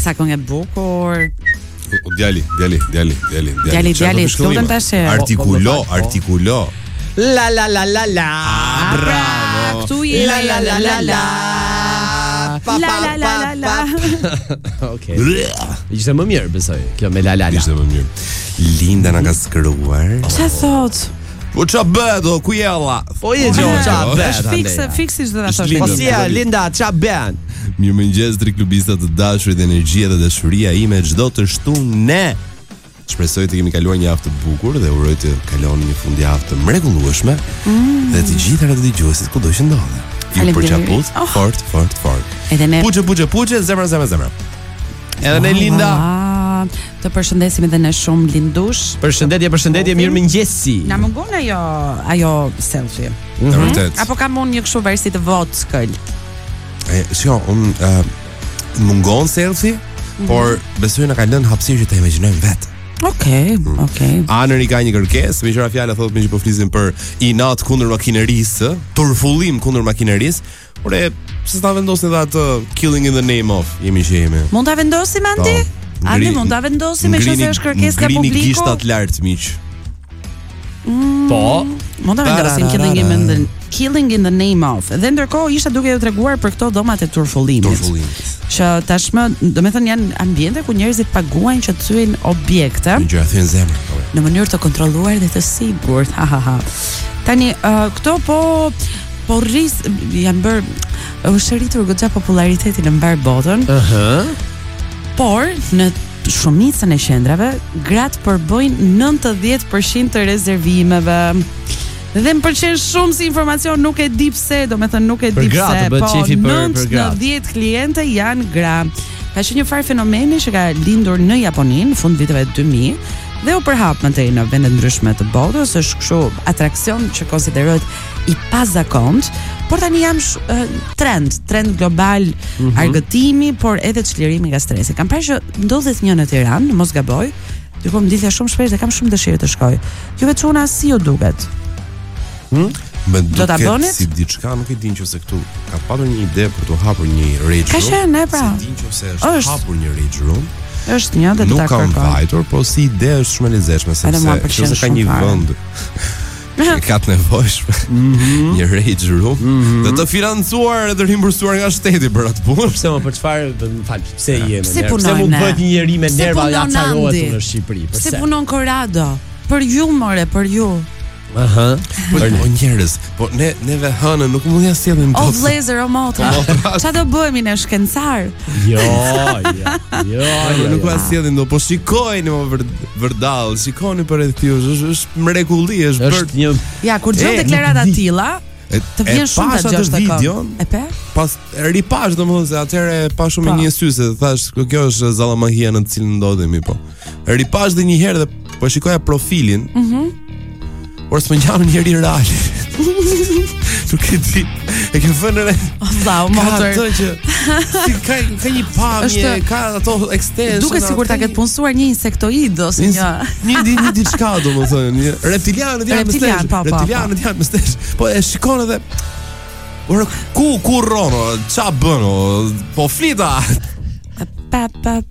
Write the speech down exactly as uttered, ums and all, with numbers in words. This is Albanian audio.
Sa këngë e bukur. Djali, djali, djali, djali, Djali, djali, lutem tash. Artikulo, artikulo. La la la la la. Bravo. Këtu je. La la la la la. La la la la la. Okej. Ishte më mirë besoj. Kjo me la la la. Ishte më mirë. Linda na ka shkruar. Ç'a thot? Po ç'a bëhet o ku jella? Po je gjo ç'a bëhet? Është fikse, fiksisht do ta thosh. Po si ja Linda ç'a bën? Mirëmëngjes tri klubistat të dashurit, energjia dhe dashuria ime çdo të shtunë. Shpresoj të kemi kaluar një javë të bukur dhe uroj të kaloni një fundjavë të mrekullueshme mm. dhe të gjithë ata dëgjuesit kudo që ndodhen. Ju përqafut oh. fort, fort, fort. Edhe ne. Puçe, puçe, puçe, zemra, zemra, zemra. Edhe ne Linda. Ah, të përshëndesim edhe ne shumë lindush. Përshëndetje, përshëndetje, mirëmëngjesi. Na mungon ajo ajo selfie. Në vërtet. Apo kam unë një kështu versi të vockël. E, shiko, unë uh, mungon selfie, mm-hmm. por besoj na ka lënë hapësirë që ta imagjinojmë vetë. Okej, okay, okej. Okay. Anëri ka një kërkesë, me qëra fjala thotë me që po flisim për inat kundër makinerisë, turfullim kundër makinerisë, por e pse s'ta vendosin edhe atë killing in the name of, jemi që jemi. Mund ta vendosim Andi? Andi mund ta vendosim me qëse është kërkesë nga publiku. Ngrini gishtat lart miq. Mm, po, mund ta vendosim killing in the killing in the name of. Dhe ndërkohë isha duke ju treguar për këto dhomat e turfullimit. Turfullimit. Që tashmë, do të thënë janë ambiente ku njerëzit paguajnë që të thyejnë objekte. Në gjëra thyen zemër. Në mënyrë të kontrolluar dhe të sigurt. Ha ha ha. Tani uh, këto po po rris janë bër është rritur goxha populariteti në mbar botën. Ëh. Uh-huh. Por në shumicën e qendrave gratë përbojnë nëntëdhjetë përqind të rezervimeve. Dhe më pëlqen shumë si informacion, nuk e di pse, do me thënë nuk e di pse, po nëntë në dhjetë kliente janë gra. Ka që një farë fenomeni që ka lindur në Japonin, fund viteve dy mijë, dhe u përhap më tej në vende ndryshme të botës, është kështu atraksion që konsiderohet i pazakont, por tani jam sh, uh, trend, trend global, mm-hmm. argëtimi, por edhe çlirimi nga stresi. Kam parë që ndodhet një në Tiranë, mos gaboj, diku më lidhja shumë shpesh dhe kam shumë dëshirë të shkoj. Juve çuna si ju duket? Hmm? Më do ta bëni si diçka, nuk e di nëse këtu ka patur një ide për të hapur një rage room. Ka qenë, pra. Si di nëse është, është hapur një rage room. Është një dhe të ta kërkoj. Nuk kam vajtur, po si ide është shumë e lezetshme sepse nëse ka një vend e ka të nevojshme mm-hmm. një rage room mm-hmm. dhe të financuar dhe të rimbursuar nga shteti për atë punë. Pse më për çfarë, më fal, pse jemi ne? Pse mund bëhet një njerëz me nerva ja çarohet në Shqipëri? Pse? Pse punon Korado? Për ju more, për ju. Aha. Po njerëz, po ne neve hënë nuk mund ja sjellim dot. O vlezër o motra. Ç'a do bëhemi ne shkencar? Jo, jo. Jo, jo. Nuk ja sjellim dot, po shikojeni më vërdall, shikoni për rreth ju, është mrekulli, është për një. Ja, kur dëgjoj deklarata të tilla, të vjen shumë ta dëgjosh atë videon. E pe? Pas ripash domethënë se atëherë pa shumë një sy se thash, kjo është zallamahia në të cilën ndodhemi po. Ripash dhe një herë dhe po shikoja profilin. Mhm. Por s'më njanë njëri reali. Nuk e di. E ke vënë re. Vau, motor. Ka që si ka ka një pamje, ka ato extension. Duket sikur ta ketë punsuar një insektoid ose një një një diçka domethënë, një reptilian janë më stesh. Reptilian janë më stesh. Po e shikon edhe Ora ku ku rono, ç'a bën? Po flita. Pa pa